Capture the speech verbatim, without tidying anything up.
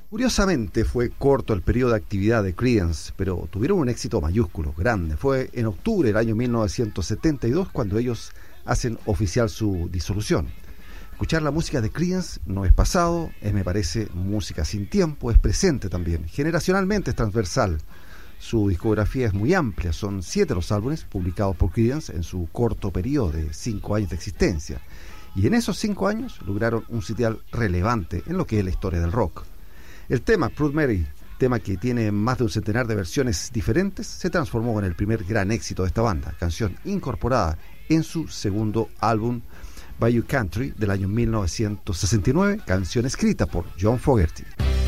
Curiosamente fue corto el periodo de actividad de Creedence, pero tuvieron un éxito mayúsculo, grande. Fue en octubre del año mil novecientos setenta y dos cuando ellos hacen oficial su disolución. Escuchar la música de Creedence no es pasado, es, me parece, música sin tiempo, es presente también, generacionalmente es transversal. Su discografía es muy amplia, son siete los álbumes publicados por Creedence en su corto periodo de cinco años de existencia. Y en esos cinco años lograron un sitial relevante en lo que es la historia del rock. El tema Proud Mary, tema que tiene más de un centenar de versiones diferentes, se transformó en el primer gran éxito de esta banda, canción incorporada en su segundo álbum Bayou Country del año mil novecientos sesenta y nueve, canción escrita por John Fogerty.